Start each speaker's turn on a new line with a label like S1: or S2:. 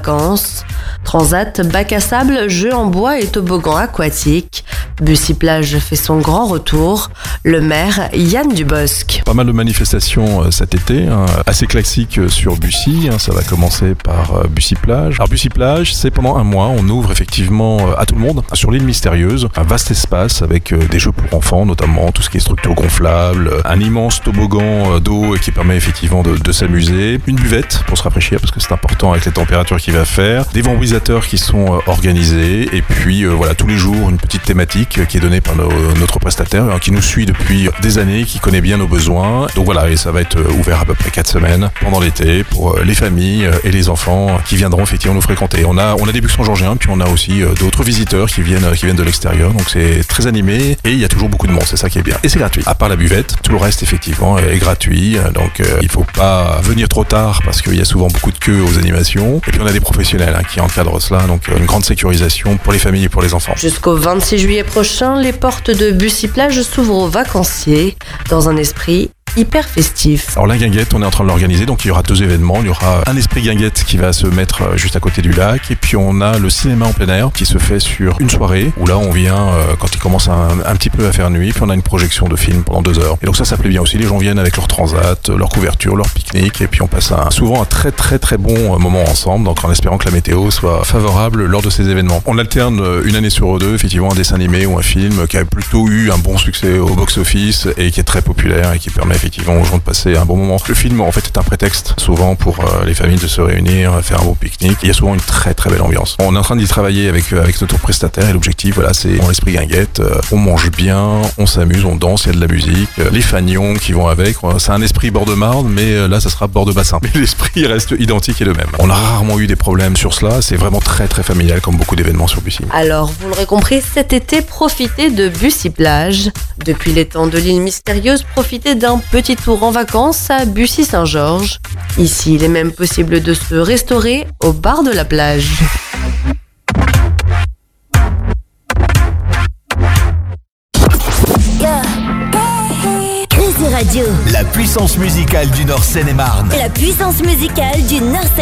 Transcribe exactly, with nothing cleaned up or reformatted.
S1: vacances. Transat, bac à sable, jeux en bois et toboggan aquatique. Bussy-Plage fait son grand retour. Le maire, Yann Dubosc.
S2: Pas mal de manifestations cet été, hein, assez classiques sur Bussy. Hein, ça va commencer par Bussy-Plage. Alors Bussy-Plage, c'est pendant un mois, on ouvre effectivement à tout le monde sur l'île mystérieuse. Un vaste espace avec des jeux pour enfants, notamment tout ce qui est structure gonflable, un immense toboggan d'eau qui permet effectivement de, de s'amuser, une buvette pour se rafraîchir parce que c'est important avec les températures qu'il va faire, des vamborisateurs qui sont organisés et puis euh, voilà, tous les jours une petite thématique qui est donnée par nos, notre prestataire qui nous suit depuis des années, qui connaît bien nos besoins. Donc voilà, et ça va être ouvert à peu près quatre semaines pendant l'été pour les familles et les enfants qui viendront effectivement nous fréquenter. On a, on a des Buxon-Georgiens, puis on a aussi d'autres visiteurs qui viennent, qui viennent de l'extérieur, donc c'est très animé et il y a toujours beaucoup de monde, c'est ça qui est bien. Et c'est gratuit. À part la buvette, tout le reste effectivement est gratuit, donc euh, il faut pas venir trop tard parce qu'il y a souvent beaucoup de queues aux animations. Et puis on a des professionnels hein, qui encadrent cela, donc une grande sécurisation pour les familles et pour les enfants.
S1: Jusqu'au vingt-six juillet prochain, les portes de Bussy-Plage s'ouvrent aux vacanciers dans un esprit hyper festif.
S2: Alors la guinguette, on est en train de l'organiser, donc il y aura deux événements. Il y aura un esprit guinguette qui va se mettre juste à côté du lac, et puis on a le cinéma en plein air qui se fait sur une soirée, où là on vient euh, quand il commence un, un petit peu à faire nuit, puis on a une projection de film pendant deux heures. Et donc ça, ça plaît bien aussi, les gens viennent avec leur transat, leur couverture, leur pique-nique, et puis on passe un, souvent un très très très bon moment ensemble, donc en espérant que la météo soit favorable lors de ces événements. On alterne une année sur deux, effectivement, un dessin animé ou un film qui a plutôt eu un bon succès au box-office et qui est très populaire et qui permet effectivement aux gens de passer un bon moment. Le film en fait est un prétexte souvent pour euh, les familles de se réunir, faire un bon pique-nique. Il y a souvent une très très belle ambiance. On est en train d'y travailler avec, avec notre prestataire et l'objectif voilà, c'est dans l'esprit guinguette, euh, on mange bien, on s'amuse, on danse, il y a de la musique, euh, les fagnons qui vont avec, c'est un esprit bord de Marne mais euh, là ça sera bord de bassin. Mais l'esprit reste identique et le même. On a rarement eu des problèmes sur cela, c'est vraiment très très familial comme beaucoup d'événements sur Bussy.
S1: Alors vous l'aurez compris, cet été profitez de Bussy-Plage. Depuis les temps de l'île mystérieuse, profitez d'un petit tour en vacances à Bussy-Saint-Georges. Ici, il est même possible de se restaurer au bar de la plage.
S3: Crazy Radio,
S4: la puissance musicale du Nord Seine-et-Marne.
S3: la puissance musicale du Nord Seine.